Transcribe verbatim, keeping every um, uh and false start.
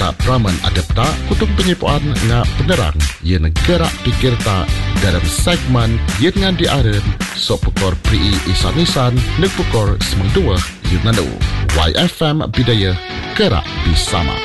tak peraman adap tak kutung penyipuan nga penerang yang gerak pikir tak dalam segmen yang dengan diaren so pukor pri isan-isan neg pukor semang dua yun nanu Y F M Bidayah Gerak Bersama.